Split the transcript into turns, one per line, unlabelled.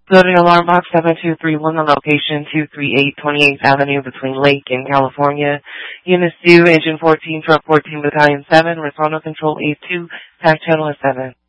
Building alarm box 7231 on location 238 28th Avenue between Lake and California. Units 2, Engine 14, Truck 14, Battalion 7, Horizontal Control A2, TAC Channel is 7.